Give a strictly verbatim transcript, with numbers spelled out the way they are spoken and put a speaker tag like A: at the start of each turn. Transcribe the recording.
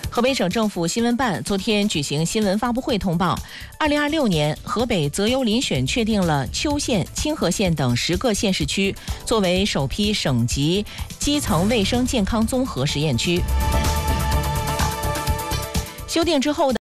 A: 河北省政府新闻办昨天举行新闻发布会通报，二零二六年河北择优遴选确定了邱县、清河县等十个县市区作为首批省级基层卫生健康综合实验区。修订之后的